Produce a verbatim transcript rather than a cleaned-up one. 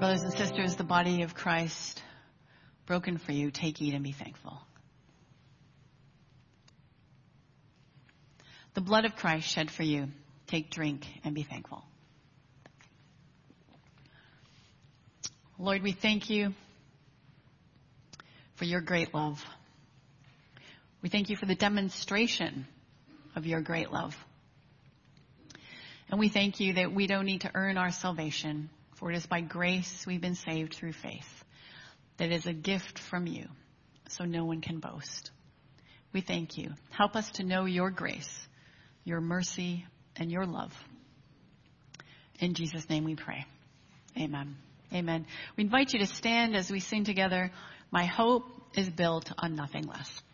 Brothers and sisters, the body of Christ, broken for you, take, eat, and be thankful. The blood of Christ shed for you, take, drink, and be thankful. Lord, we thank you for your great love. We thank you for the demonstration of your great love. And we thank you that we don't need to earn our salvation, for it is by grace we've been saved through faith. That is a gift from you, so no one can boast. We thank you. Help us to know your grace, your mercy, and your love. In Jesus' name we pray. Amen. Amen. We invite you to stand as we sing together, "My hope is built on nothing less."